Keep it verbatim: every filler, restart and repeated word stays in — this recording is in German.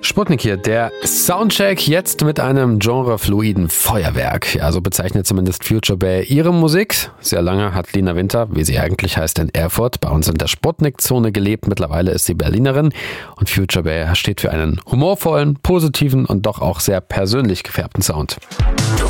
Sputnik hier, der Soundcheck jetzt mit einem genrefluiden Feuerwerk. Ja, so bezeichnet zumindest Future Bay ihre Musik. Sehr lange hat Lina Winter, wie sie eigentlich heißt, in Erfurt bei uns in der Sputnik-Zone gelebt. Mittlerweile ist sie Berlinerin und Future Bay steht für einen humorvollen, positiven und doch auch sehr persönlich gefärbten Sound.